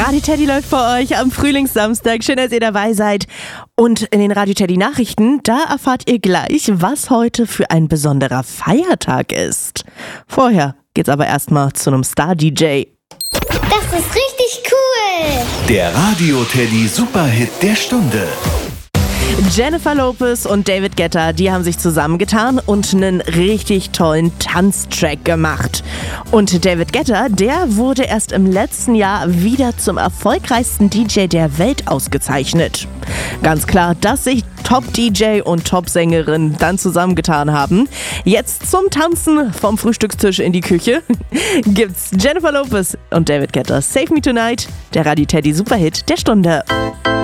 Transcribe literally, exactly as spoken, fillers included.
Radio Teddy läuft für euch am Frühlingssamstag. Schön, dass ihr dabei seid. Und in den Radio Teddy Nachrichten, da erfahrt ihr gleich, was heute für ein besonderer Feiertag ist. Vorher geht's aber erstmal zu einem Star-D J. Das ist richtig cool. Der Radio Teddy Superhit der Stunde. Jennifer Lopez und David Guetta, die haben sich zusammengetan und einen richtig tollen Tanztrack gemacht. Und David Guetta, der wurde erst im letzten Jahr wieder zum erfolgreichsten D J der Welt ausgezeichnet. Ganz klar, dass sich Top-D J und Top-Sängerin dann zusammengetan haben. Jetzt zum Tanzen vom Frühstückstisch in die Küche gibt's Jennifer Lopez und David Guetta. Save Me Tonight, der Radio Teddy Superhit der Stunde.